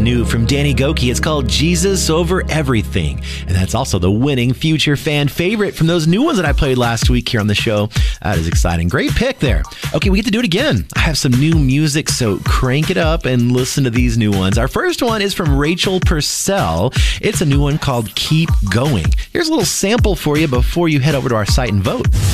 new from Danny Gokey. It's called Jesus Over Everything. And that's also the winning future fan favorite from those new ones that I played last week here on the show. That is exciting. Great pick there. Okay, we get to do it again. I have some new music, so crank it up and listen to these new ones. Our first one is from Rachel Purcell. It's a new one called Keep Going. Here's a little sample for you before you head over to our site and vote.